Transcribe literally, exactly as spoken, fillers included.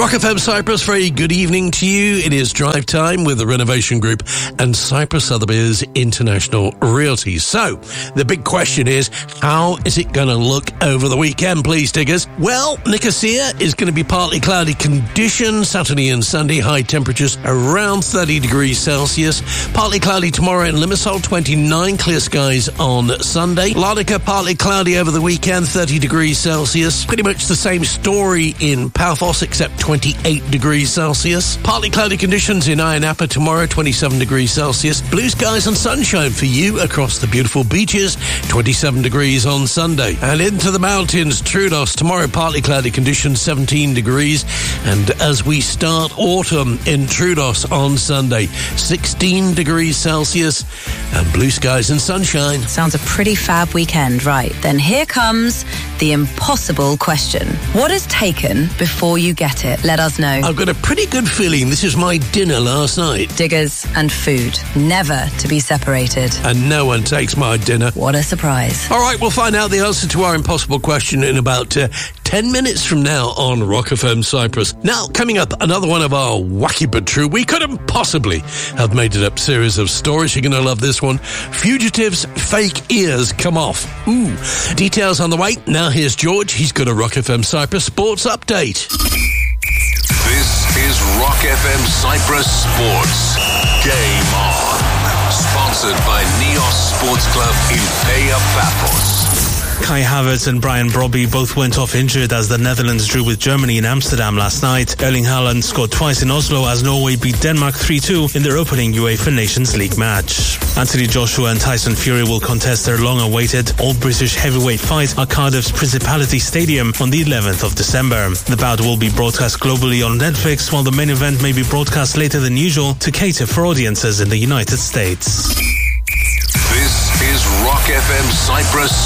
Rock F M Cyprus, very good evening to you. It is drive time with the Renovation Group and Cyprus Sotheby's International Realty. So, the big question is, how is it going to look over the weekend, please, diggers? Well, Nicosia is going to be partly cloudy conditions, Saturday and Sunday, high temperatures around thirty degrees Celsius. Partly cloudy tomorrow in Limassol, twenty-nine, clear skies on Sunday. Larnaca, partly cloudy over the weekend, thirty degrees Celsius. Pretty much the same story in Paphos, except twenty-eight degrees Celsius. Partly cloudy conditions in Ayia Napa tomorrow, twenty-seven degrees Celsius. Blue skies and sunshine for you across the beautiful beaches, twenty-seven degrees on Sunday. And into the mountains, Troodos tomorrow, partly cloudy conditions, seventeen degrees. And as we start autumn in Troodos on Sunday, sixteen degrees Celsius and blue skies and sunshine. Sounds a pretty fab weekend, right? Then here comes the impossible question. What is taken before you get it? Let us know. I've got a pretty good feeling this is my dinner last night. Diggers and food, never to be separated. And no one takes my dinner. What a surprise. All right, we'll find out the answer to our impossible question in about uh, ten minutes from now on Rock F M Cyprus. Now, coming up, another one of our wacky but true, we couldn't possibly have made it up series of stories. You're going to love this one. Fugitives' fake ears come off. Ooh. Details on the way. Now here's George. He's got a Rock F M Cyprus sports update. This is Rock F M Cyprus Sports. Game on. Sponsored by Neos Sports Club in Paya Paphos. Kai Havertz and Brian Brobby both went off injured as the Netherlands drew with Germany in Amsterdam last night. Erling Haaland scored twice in Oslo as Norway beat Denmark three two in their opening UEFA Nations League match. Anthony Joshua and Tyson Fury will contest their long-awaited all-British heavyweight fight at Cardiff's Principality Stadium on the eleventh of December. The bout will be broadcast globally on Netflix, while the main event may be broadcast later than usual to cater for audiences in the United States. This is Rock F M Cyprus